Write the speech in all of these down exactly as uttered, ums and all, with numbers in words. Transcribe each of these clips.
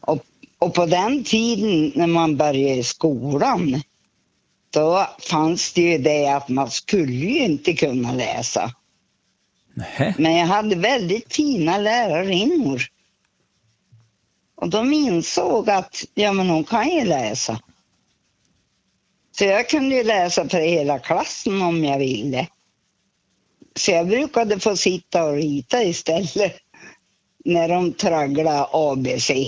Och, och på den tiden när man började i skolan, då fanns det ju det att man skulle ju inte kunna läsa. Nähä. Men jag hade väldigt fina lärarinnor. Och de insåg att ja, men hon kan ju läsa. Så jag kunde ju läsa för hela klassen om jag ville. Så jag brukade få sitta och rita istället när de tragglade A B C.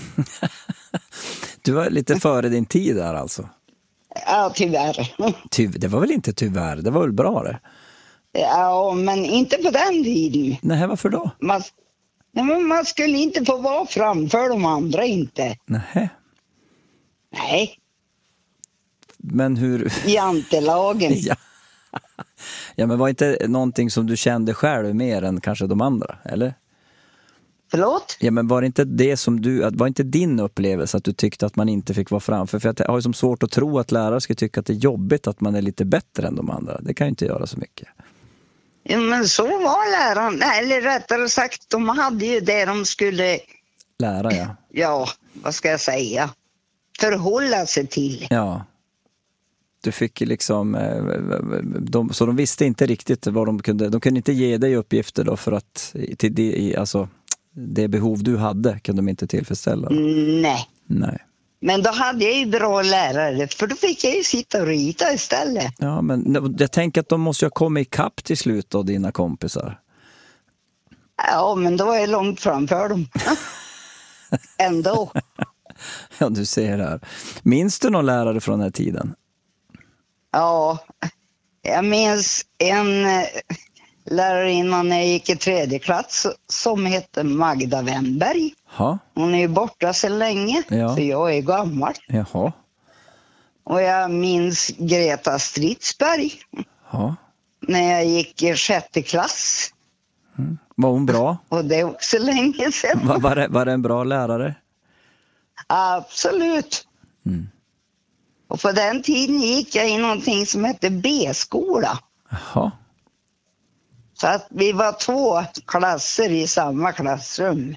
Du var lite före din tid där alltså. Ja, tyvärr. Ty- det var väl inte tyvärr, det var väl bra det? Ja, men inte på den tiden. Nej, varför då? Man, nej, men man skulle inte få vara framför de andra inte. Nej. Nej, Men hur... jantelagen. ja. ja, men var inte någonting som du kände själv mer än kanske de andra, eller? Förlåt? Ja, men var det inte det som du, var inte din upplevelse att du tyckte att man inte fick vara framför? För jag har ju som svårt att tro att lärare ska tycka att det är jobbigt att man är lite bättre än de andra. Det kan ju inte göra så mycket. Ja, men så var läraren, eller rättare sagt, de hade ju det de skulle, Lära, ja. ja, vad ska jag säga, förhålla sig till. Ja. Du fick liksom, de, så de visste inte riktigt vad de kunde, de kunde inte ge dig uppgifter då för att, till det, alltså, det behov du hade kunde de inte tillfredsställa. Nej. Nej. Men då hade jag ju bra lärare, för då fick jag ju sitta och rita istället. Ja, men jag tänker att de måste ju ha kommit ikapp till slut av dina kompisar. Ja, men då var jag långt framför dem. Ändå. Ja, du ser det här. Minns du någon lärare från den här tiden? Ja, jag minns en lärarinna när jag gick i tredje klass som hette Magda Wennberg. Ja. Hon är ju borta så länge, Ja. så jag är gammal. Jaha. Och jag minns Greta Stridsberg Ja. när jag gick i sjätte klass. Mm. Var hon bra? Och det är också länge sedan. Var, var, det, var det en bra lärare? Absolut. Mm. Och på den tiden gick jag i någonting som hette B-skola. Jaha. Så att vi var två klasser i samma klassrum.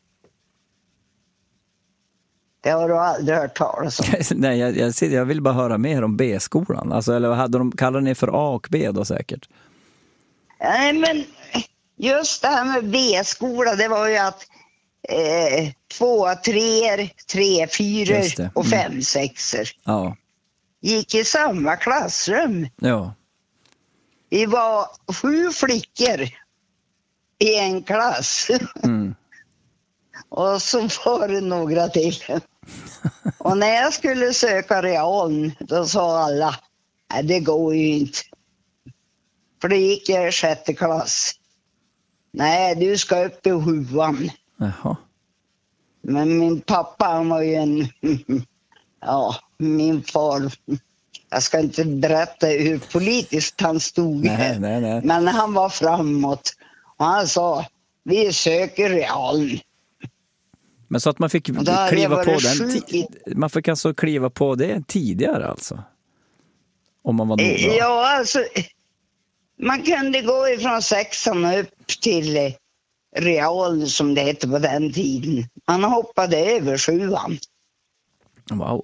Det har du aldrig hört talas om. Nej, jag, jag, jag vill bara höra mer om B-skolan. Alltså, eller hade de, kallade ni för A och B då säkert? Nej, men just det här med B-skola, det var ju att eh, två, treor, tre, fyror och fem, mm. sexor ja. gick i samma klassrum. Ja. Vi var sju flickor i en klass. Mm. Och så var det några till. Och när jag skulle söka realen, då sa alla, nej det går ju inte. För det gick jag i sjätte klass. Nej, du ska upp i sjuan. Jaha. Men min pappa, han var ju en, ja, min far. Jag ska inte berätta hur politiskt han stod. Nej, nej, nej. Men han var framåt. Och han sa, vi söker realen. Men så att man fick kliva på den t- man fick alltså kliva på det tidigare alltså. Om man var noga. Ja, alltså man kunde gå ifrån sexan upp till real som det hette på den tiden. Man hoppade över sjuan. Wow.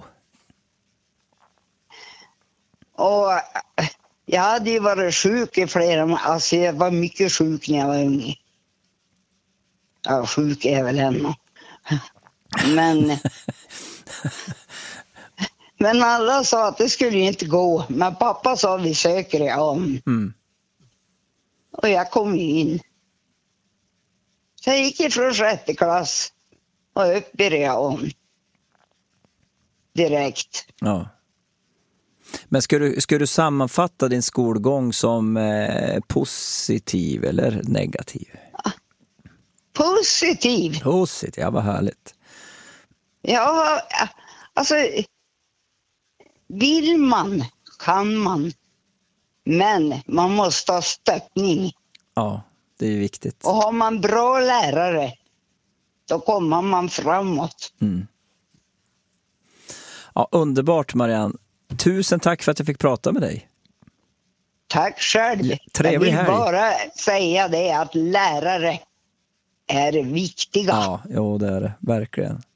Och jag hade ju varit sjuk i flera, alltså jag var mycket sjuk när jag var ung. Ja, sjuk är jag väl ännu. Men men alla sa att det skulle inte gå. Men pappa sa vi söker det om. Mm. Och jag kom in. Så jag gick ifrån sjätte klass och upp i realen. Direkt. Ja. Men ska du, ska du sammanfatta din skolgång som eh, positiv eller negativ? Positiv. Positiv, ja vad härligt. Ja, alltså vill man, kan man. Men man måste ha stöttning. Ja, det är viktigt. Och har man bra lärare, då kommer man framåt. Mm. Ja, underbart Marianne. Tusen tack för att jag fick prata med dig. Tack själv. Trevlig jag vill helg. bara säga det att lärare är viktiga. Ja, jo, det är det. Verkligen.